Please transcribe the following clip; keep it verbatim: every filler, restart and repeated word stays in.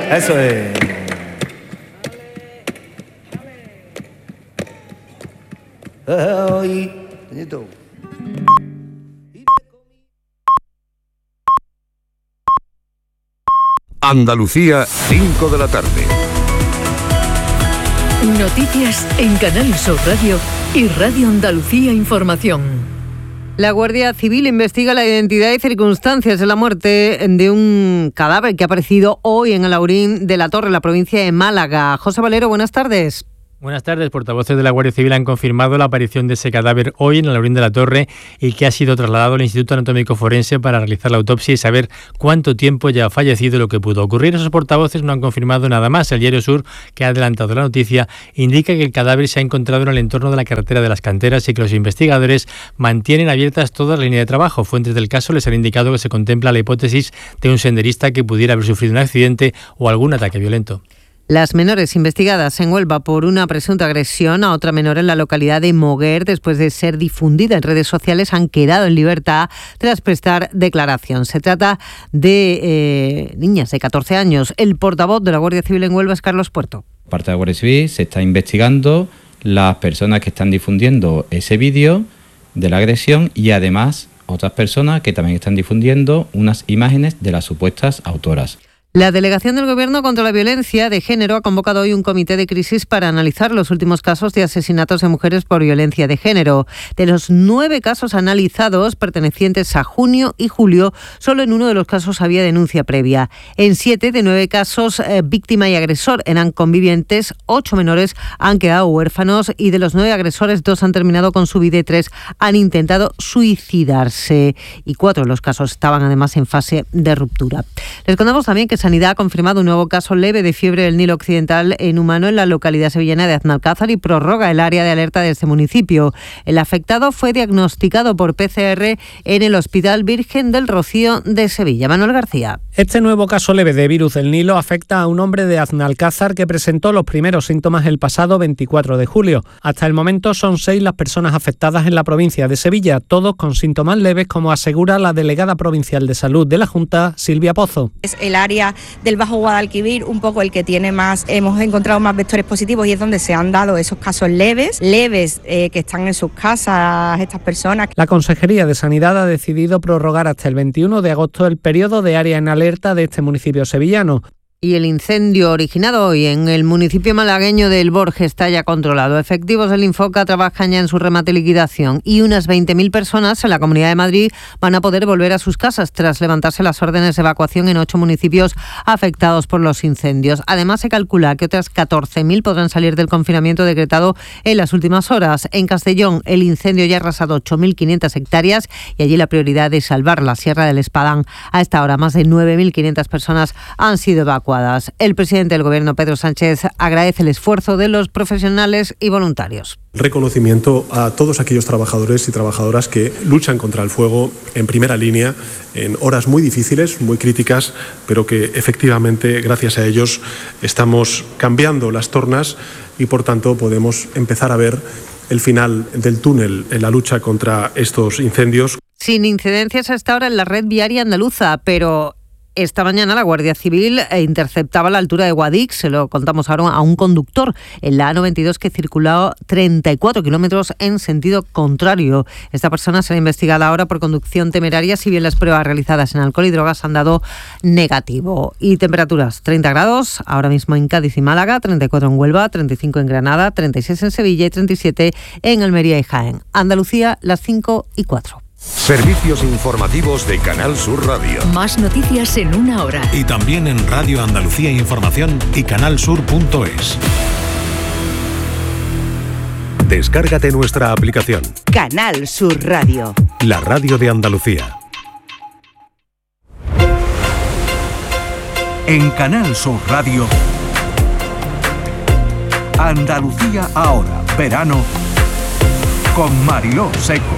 Eso es. Ay, nieto. Andalucía, cinco de la tarde. Noticias en Canal Sur Radio y Radio Andalucía Información. La Guardia Civil investiga la identidad y circunstancias de la muerte de un cadáver que ha aparecido hoy en Alhaurín de la Torre, en la provincia de Málaga. José Valero, buenas tardes. Buenas tardes. Portavoces de la Guardia Civil han confirmado la aparición de ese cadáver hoy en el Alhaurín de la Torre y que ha sido trasladado al Instituto Anatómico Forense para realizar la autopsia y saber cuánto tiempo ya ha fallecido y lo que pudo ocurrir. Esos portavoces no han confirmado nada más. El Diario Sur, que ha adelantado la noticia, indica que el cadáver se ha encontrado en el entorno de la carretera de las Canteras y que los investigadores mantienen abiertas toda la línea de trabajo. Fuentes del caso les han indicado que se contempla la hipótesis de un senderista que pudiera haber sufrido un accidente o algún ataque violento. Las menores investigadas en Huelva por una presunta agresión a otra menor en la localidad de Moguer, después de ser difundida en redes sociales, han quedado en libertad tras prestar declaración. Se trata de eh, niñas de catorce años. El portavoz de la Guardia Civil en Huelva es Carlos Puerto. Por parte de la Guardia Civil se está investigando las personas que están difundiendo ese vídeo de la agresión y además otras personas que también están difundiendo unas imágenes de las supuestas autoras. La Delegación del Gobierno contra la Violencia de Género ha convocado hoy un comité de crisis para analizar los últimos casos de asesinatos de mujeres por violencia de género. De los nueve casos analizados pertenecientes a junio y julio, solo en uno de los casos había denuncia previa. En siete de nueve casos, eh, víctima y agresor eran convivientes, ocho menores han quedado huérfanos y de los nueve agresores, dos han terminado con su vida y tres han intentado suicidarse. Y cuatro de los casos estaban además en fase de ruptura. Les contamos también que Sanidad ha confirmado un nuevo caso leve de fiebre del Nilo Occidental en humano en la localidad sevillana de Aznalcázar y prorroga el área de alerta de este municipio. El afectado fue diagnosticado por P C R en el Hospital Virgen del Rocío de Sevilla. Manuel García. Este nuevo caso leve de virus del Nilo afecta a un hombre de Aznalcázar que presentó los primeros síntomas el pasado veinticuatro de julio. Hasta el momento son seis las personas afectadas en la provincia de Sevilla, todos con síntomas leves, como asegura la delegada provincial de salud de la Junta, Silvia Pozo. Es el área del Bajo Guadalquivir un poco el que tiene más, hemos encontrado más vectores positivos y es donde se han dado esos casos leves, leves eh, que están en sus casas estas personas. La Consejería de Sanidad ha decidido prorrogar hasta el veintiuno de agosto el periodo de área en alerta de este municipio sevillano. Y el incendio originado hoy en el municipio malagueño de El Borje está ya controlado. Efectivos del Infoca trabajan ya en su remate y liquidación y unas veinte mil personas en la Comunidad de Madrid van a poder volver a sus casas tras levantarse las órdenes de evacuación en ocho municipios afectados por los incendios. Además, se calcula que otras catorce mil podrán salir del confinamiento decretado en las últimas horas. En Castellón, el incendio ya ha arrasado ocho mil quinientas hectáreas y allí la prioridad es salvar la Sierra del Espadán. A esta hora, más de nueve mil quinientas personas han sido evacuadas. El presidente del Gobierno, Pedro Sánchez, agradece el esfuerzo de los profesionales y voluntarios. Reconocimiento a todos aquellos trabajadores y trabajadoras que luchan contra el fuego en primera línea, en horas muy difíciles, muy críticas, pero que efectivamente, gracias a ellos, estamos cambiando las tornas y, por tanto, podemos empezar a ver el final del túnel en la lucha contra estos incendios. Sin incidencias hasta ahora en la red viaria andaluza, pero esta mañana la Guardia Civil interceptaba a la altura de Guadix, se lo contamos ahora, a un conductor en la A noventa y dos que circulaba treinta y cuatro kilómetros en sentido contrario. Esta persona será investigada ahora por conducción temeraria, si bien las pruebas realizadas en alcohol y drogas han dado negativo. Y temperaturas, treinta grados ahora mismo en Cádiz y Málaga, treinta y cuatro en Huelva, treinta y cinco en Granada, treinta y seis en Sevilla y treinta y siete en Almería y Jaén. Andalucía, las cinco y cuatro. Servicios informativos de Canal Sur Radio. Más noticias en una hora. Y también en Radio Andalucía Información y canalsur punto es. Descárgate nuestra aplicación. Canal Sur Radio. La radio de Andalucía. En Canal Sur Radio, Andalucía ahora, verano, con Mariló Seco.